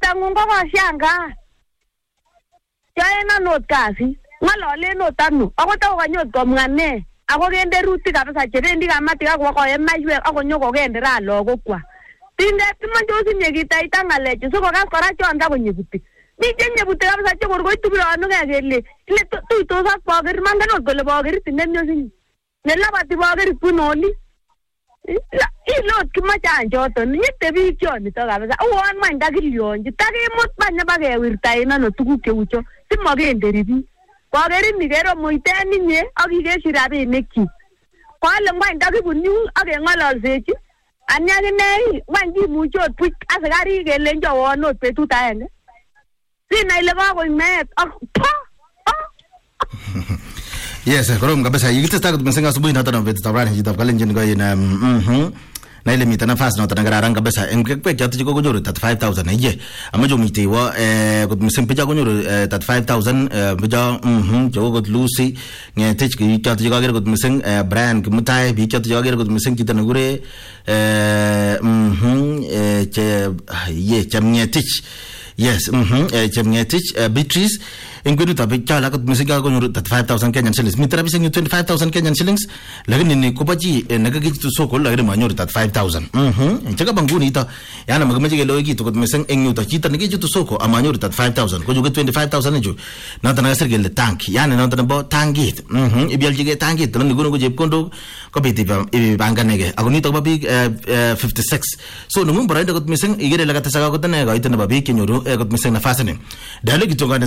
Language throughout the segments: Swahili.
cheptongung ko koshanga. Yae na not kasi. Ngalole not anu. Ako to kanyot komngane. Ako kende ruti kabisa chebendi kamati kako koyemaiwe ako nyoko kendera logok kwa. Tinde timanjosi nyekitaita ngalecho so kokas kora chonda konyebuti. Nijenye buti kabisa chokor koitubiro anu kekele. Ile tuitos ak boker mangenot kole boker tinemnyosi. Nelabati boker punoli. Ilot kimachanjoto nyite biik chonito kabisa. Uwon man ndakilionji takimut banya bakewirta inano tuguk cheucho. Simakenderi biik. Bokerin nikero muiten inye ak ikesyi rabinikchi. Kole ngwany ndakibun yu ak keng'ololsechi. Ani akine ngwany kimuche ot buch asikarik kelenjowon ot betut agenge. Sinai ile kakoik meet ak Yes, korom kabisa. Yikitestai kot missing asubuhi noton nebo betutab rani chitab kalenjin ko in na ile miten nafas noton nekararan kabisa. En kwek choton chekokonyoru 35,000 iye. Amache omite iwo kot missing picha konyoru 35,000 picha choko kot Lucy Ngetich biik choton chekokere kot missing Brian Kimutai biik choton chekokere kot missing chito nekure Chemngetich. Yes, Chemngetich Beatrice in kwenutab biik chala kot missing konyoru 35,000 Kenyan shillings. Miten rabisiek 25,000 Kenyan shillings lakini ni kobo chi nekakichitu soko lakini manyoru 35,000. Chekaba nguni ito yana makimeche keloekitu kot missing eng yuto chito nekichitu soko amanyoru 35,000 kochuke 25,000 ichu noton nakasir kele tank yani noton nebo tankit. Ibialchigei tankit lakini kono ko chepkondok kobit ibanganege ako nito kobo biik 56. So nungun boroindo kot missing ikere ile katesak akot ine koito nebo biik kenyoru kot missing nafasini. Dale kitongane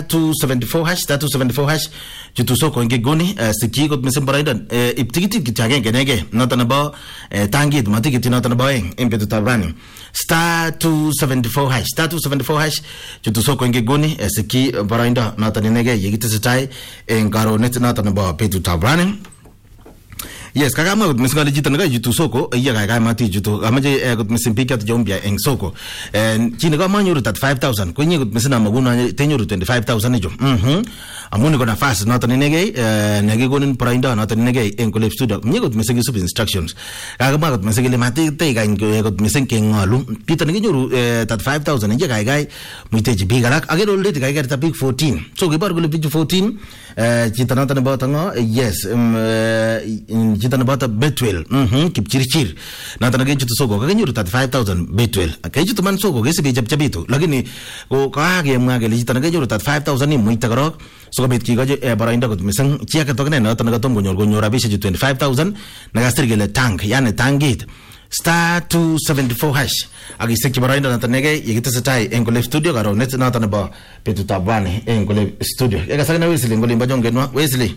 *274# chutu soko ngegoni sikyi kot missing boroindo iptikitit kityo agenge nege noton nebo tankit matikit noton nebo eng en betutab rani *274# chutu soko ngegoni sikyi boroindo noton inege yekitesetai en karonet noton nebo betutab rani. Yes, kakamwa kot missing ale chito nekachutu soko iya kaikai mati chutu amache kot missing biik choto cheumbia eng soko chi nekamanyoru 35,000 ko inye kot missing amakuno tenyoru 25,000 icho amuni ko nafas noton inegei nekikonin boroindo noton inegei eng Collab Studio mie kot missing isub instructions kakamwa kot missing ile matitei kany kot missing keng'olu chito nekinyoru 35,000 iya kaikai muitechi biik alak akere olredi kaikai biik 14 so kibor kole biik 14 chito noton nebo tango yes chito nebo Betwell Kipchirchir noton nekechutu soko kakenyoru 35,000 Betwell kechutu man soko kesibe chepchebitu lakini ko kakemwa kele chito nekenyoru 35,000 imuite korok sikobit kikochi boroindo kot missing chi age tugul noton nekatom konyor rabisiek 25,000 nekasir kele tank yani tankit *274# akisekchi boroindo noton nege yekitesetai en Collab Studio karonet noton nebo betutab rani en Collab Studio yakasakina Wesley ngolimba jongenwa Wesley.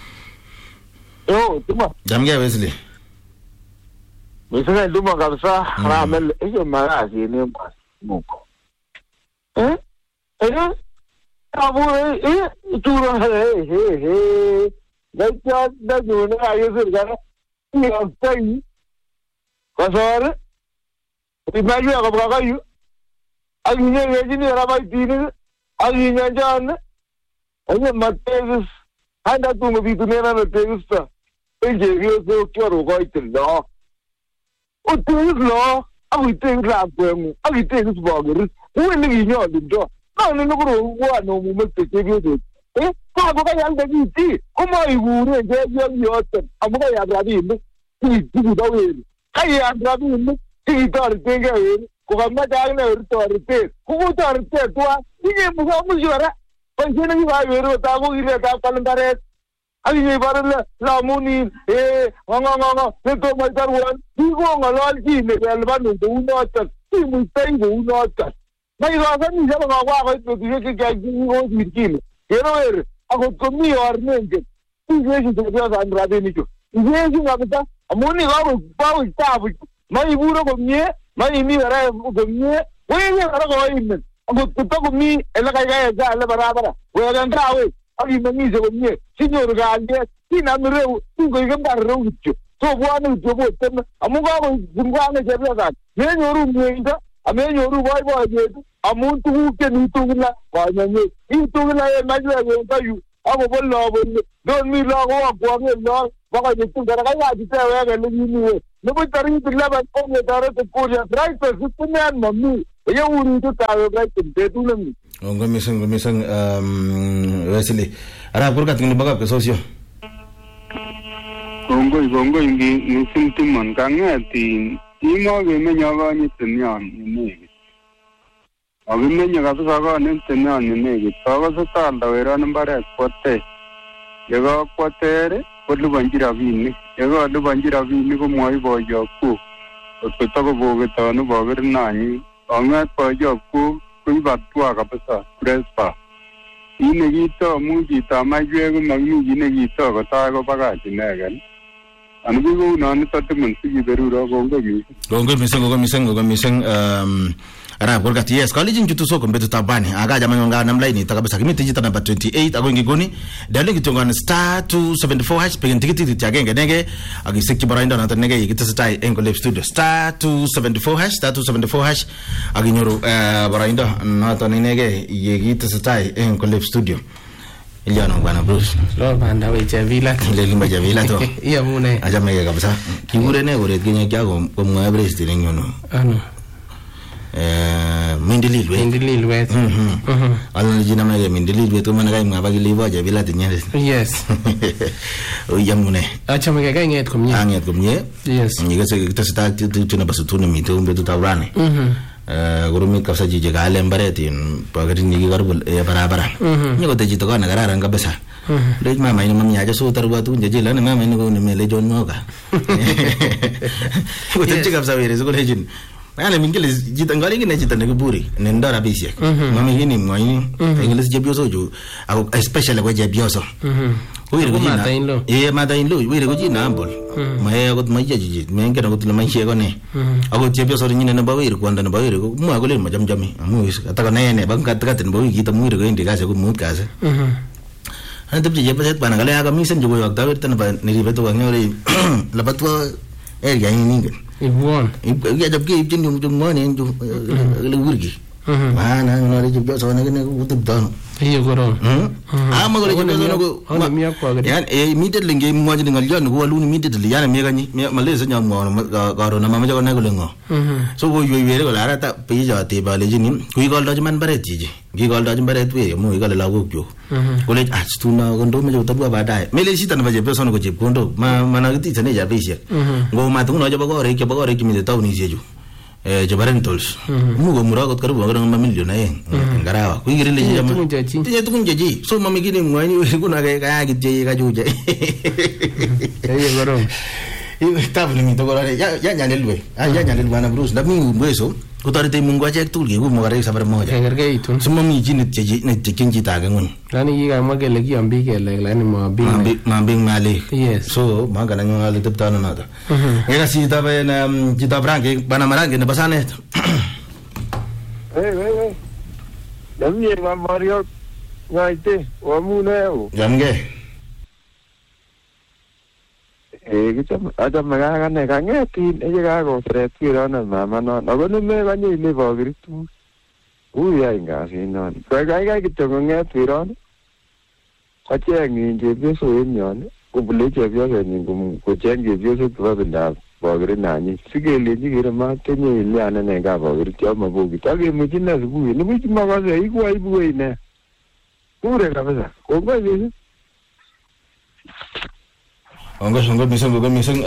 Tuma. Jamge Wesley. Wesley Duma kabisa ramel hiyo marazi ni muko. Abu turo he. Dacha da jona ayo sirgana. Ni aftai. Kasar. Imagine akabra kayu. Aginya yejini rabai tini. Aginya jan. Ayo mategus. Handa tumo bitunena na tegusta. Ejeriyo so kyoro koitilo. Utilo, awiteng rapwemu, awiteng sbogeri. Uwene ginyodo ndo. Nani nukuru wano mumektekegedo. Kako kayanda giti. Kuma igure ngeyo yote. Amuka ya rabini. Tiki daweli. Kaya rabini. Tiki tortenge weli. Kukamata agne torte. Kukutorte tuwa. Ige muka mujora. Pansene kibaweru tako gire tako kalendaret. Aginye barle la muni nganga neto maitarwan digo ngalal ji ne galbanu unotat timu tengo unotat mai raga ni jaba ngwa ko to ke go dirkin yero ako komi ornenge tigeji to ya andrade ni to tigeji ngabta amuni ga bawo tabu mai buro ko mie mai mi ra ko mie weye ra ko yin ako to ko mi ela kai ga la barabara we ga ndawe ali mami zo mie signor galde sina mreu tingo igamba reucho to bwana ujobo tem amuga ko zungwana jebla me nyoru mwenda ame nyoru boy yetu amuntu ke ni tungla banyanye intungla e majwa ye tayu abo bollo bollo don mi lo ko ko ngi lo baka ni tungara ka ya dite we ga ni we no bo tari tilla ba ko ne dare to ko ya right to sunan mami Oye uritu tawe bright betu nemi. Ngomiseng Wesley. Arab kurgat ngini bagap ke sosio. Bongo ngi simtimon kangeti imo ge menya ga ni tenyan ni. Abi menya ga sa ga ni tenyan ni. Tawa sa tal da wera nambare kote. Yega kotere kodlu banjira vini. Yega lu banjira vini ko moi bojo ku. Oto ko boge tanu boger nani. Angat bojo ku batwa ka pesa prespa. Ine gito muji ta majwe ko magni ine gito ko ta ko baga tinagan. Anu ko nani tatmen sigi berura gongo miseng Arab kurgat yes kali jin jutu soko mbetu tabani aga jamani nga namla ini takabisa kimiti jita number 28 ago ngigoni dale kitonga star 274 hash pegen tikiti tiagenge nege agi sekki barainda na nege yigita stai engo live studio star 274 hash agi nyoro barainda na nege yigita stai engo live studio Iliano bwana Bruce lo banda wecha vila ile limba ja vila to iya mune aja mege kabisa kingure ne ore kinya kyago komwa everest ne nyono ano Mindililwe. Alon jina mage Mindililwe to mana kai ngabagi liwa ja bila tinyare. Yes. Yamune. Acha mage kai nget komnye. Anget komnye. Yes. Ngiga se kita sta tuna basutuna mito umbetu tabrane. Gurumi kapsa jije gale mbaretin pagari nigi garbul bara. Nyago te jito kana garara ngabesa. Lej mama ini mami aja so tarwa tu jejela ne mama ini ko ne mele jonnoga. Ko te kapsa were so ko lejin. Ana mingile jita ngali ngine jita ngiburi nendara bisiek mami hini mwini ingile jebioso ju au especially kwa jebioso wire ko jina mata inlo wire ko jina ambol mae ko maje jiji menge na kutula maisha ko ne ako jebioso nyine na bawire ko ndana bawire ko mu agole majamjami amu ataka nene banka takatin bawi kita muire ko indi kase ko mut kase ana tebje jebet bana gale aga misen jugo wakta wirtan ba niribeto wangore lapatwa area ini Ibuan. Ya jab ke jin jum ngone jum lurgi. Mana ngore jub so ne ne utub dan. Iya goron. Ama gore jub so ne ko. Yan immediately nge mo jin ngal yan ko aluni immediately yan me gani me malese nyam ngoro garo na mama jago ne ko lengo. So go ywe ko lara ta pe ja te ba le jin ku gol da man bare ji. Gi gol da bare tu mo ga la go kyo. Ko le tu na gondo me jo tabu ba dai. Me le sitan ba je pe so ne ko jib gondo mana gti tane ja be sie. Go ma tu no ja ba gore ki mi de taw ni jeju. Jabaran tools mu go muragot karu bagara ma million ay ngarawa ku ngire le jam tinya tukun jeji so mami gini ngwani ku na ga gije ga juje ay goro tabli mi to gore ya nyalelwe ya nyalelwe na Bruce da mi ngweso ku tari te mungu aja tul ge ku mo gare sabar mo ja ngarge itun so mami jini jeji ne tikinji ta ga ngun dani yi ga magele ki ambi ke le la ni mo bi mali yes so magana ngali tepta na nada era si ta ba na jita branke bana marange ne basane Hey. Dami ma Mario ngaite wa muneo. Jamge. Kicham ada magaga ne kangetin ega go tretira na mama no. Ago ne me gani le bagritu. Uya inga sinon. Ga kitongo ngetira. Ache nginje bioso enyon. Kubule che bioso ningum ko chenge bioso kwa benda bagri nani. Sigele jigire ma tenye ile ana ne ga bagri chama bogi. Tage mujina zugu ni muji magaza igwa ibu ine. Ure kabisa. Ko ngwe Ongo miseng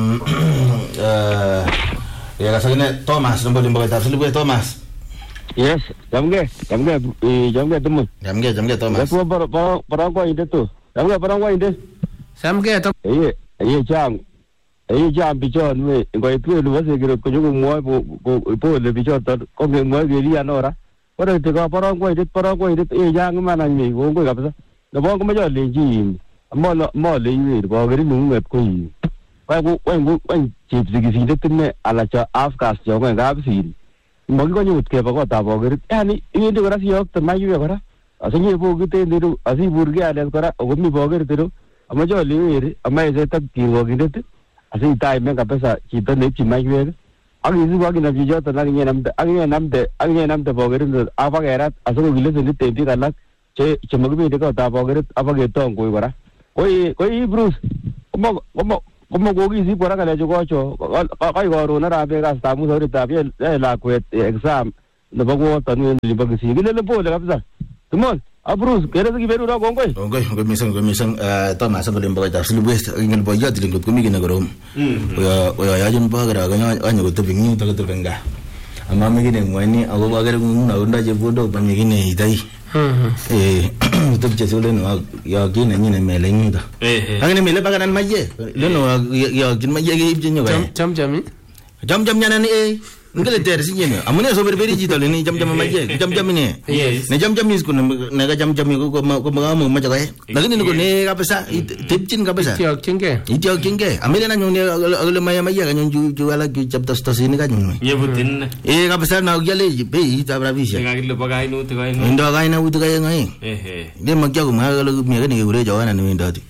ya kasane Thomas nomor 5 tafsir gue Thomas. Yes, jamge teman. Jamge Thomas. Aku barang kau ide tu. Jamge barang kau ide. Samge to. Iya jam bicara ni. Kau itu lu masih kira kau juga muai po le bicara tu. Kau muai beri anora. Orang itu kau barang kau ide. Jang mana ni? Kau kau apa sah? Lepas kau macam lagi. Mau le ini, bawa geri nunggu apa koi. Kau cip segi tu ni alaca afkas jangan gap sih. Mungkin kau nyut ke bawa tak bawa geri. Ni ini tu kerana siap termaju ya kerana. Asalnya bawa kita itu asal burge ada kerana. Aku ni bawa geri tu. Ama jauh le ini, ama itu tak kira geri tu. Asal time yang apa sah kita ni cimaju ya. Aku itu bawa geri nabi jauh tenang ni namde bawa geri tu. Apa kira asal gila sendiri tenti kalak. Cuma kau itu kau tak bawa geri apa gitu angkoi kerana. Koi Bruce, como gogi si pora kala jogo cho, kai goro na rabe gas tamu sori tapi la kuet exam nebo kotanwe nebo Kisii kilele pole kabisa Timon Bruce kere sikiberu na kongoi ngoi mising Thomas ngole mboga ta silubwest ngel boyot lingot kumigi na gorom oya yajin bagara ganyo gotebi nyu ta gotebenga ama migine ngwani ago bagara nguna unda je bodo bamigine idai tubje sole no ya gine nyine mele nyuda agene mele baganan maye leno ya gin maye ge ibje nyoga jam nyana ni ngale ter sinyene amune so berberi jitol ni jam maye jam ni ne jam is kun ne ga jam ko ma maja gae lakini ni ko ne kabisa tipchin kabisa itiok chinge amile na nyone agale maye ga nyonju ala ki chap tas ini ga nyone yebutin kabisa na yale be ita bravisia ga gilo bagai no te ga ndo ga na utu ga ngai de magya ko ma ga mi ga ni ure jawana ni ndati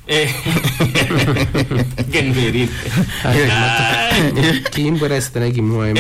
gen veri kim beresta na kimoi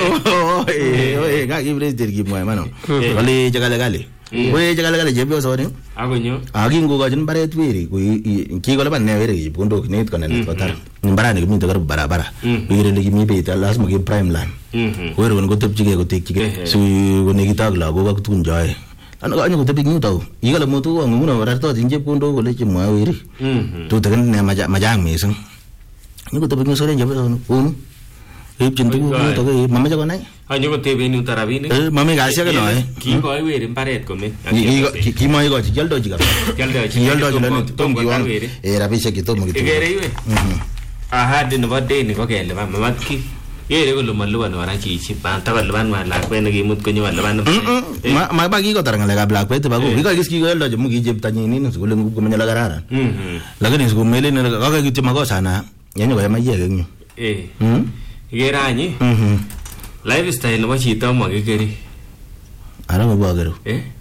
ga gibre der gi moy mano wale jagale jebe so ne agonyo agi ngo ga jin bare twiri ku ki go laban ne were gi bondo ne ko ne ko tar bara ne mi to gar bara bigire le gi mi be ta las mo gi prime land were gon go tep jige go tek jige su go ne gi tag la go ga tun jae an ga nyu go tep gi taw igala mo to ngo no ra to jinje bondo go le chi mo were to ta ne majang mi sung nyu go tep gi so re jebe so no Ipchin tu to ke mama jago nai. Anyo ko tebe ni utarabini. Mama ga sia ke no ai. Ki ko ai were paret ko me. Ki mai go ji jaldo ji ga. Jaldo le tom gi wan. Rabi se ki tom gi. Igere iwe. Aha de no bade ni ko ke le mama ki. Yere ko lo maluan wara ki chi pan ta balban ma la ko ne gi mut ko ni balban. Ma ba gi ko tarang le ga black pe te ba ko. Gi ga gi go jaldo mu gi jeb tani ni no ko le ko me la garara. Lagani ko mele ne ga ga gi ti ma go sana. Yanyo ga ma ye ga nyu. Gerani lifestyle no chito mo gegeri ara mo bagero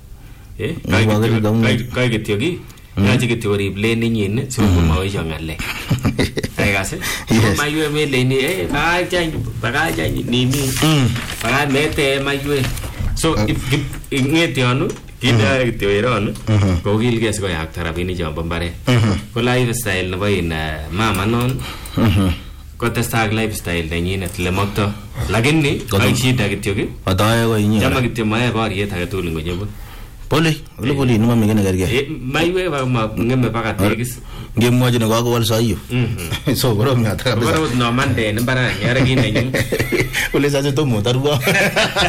kai getiogi ya ji getiori blend ni ne so ko ma yo ngale ai gase ma yo me le ni ba ja ni ba mete ma yo so ngetionu kida getioiro no ko gil ges ko yak therapy ni jamba bare ko lifestyle no ina mama non Kontestag lifestyle na nyine tlemokto lakini kai shida kityoki ataye ko inyo jama kityo mae bari eta gatulin go nyebo pole pole numa mingene garge maiwe ba ma ngeme baka tegis ngem moje ne ko wal sayo so borom ngata boro no mande ne bara yara gine nyi pole sa to mo tarwa